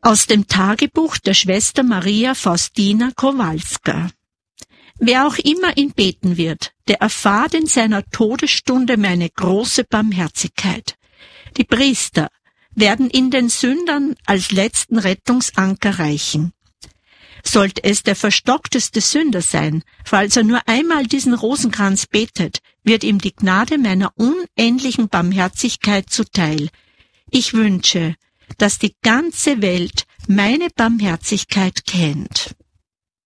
Aus dem Tagebuch der Schwester Maria Faustina Kowalska. Wer auch immer ihn beten wird, der erfahrt in seiner Todesstunde meine große Barmherzigkeit. Die Priester werden ihn den Sündern als letzten Rettungsanker reichen. Sollte es der verstockteste Sünder sein, falls er nur einmal diesen Rosenkranz betet, wird ihm die Gnade meiner unendlichen Barmherzigkeit zuteil. Ich wünsche, dass die ganze Welt meine Barmherzigkeit kennt.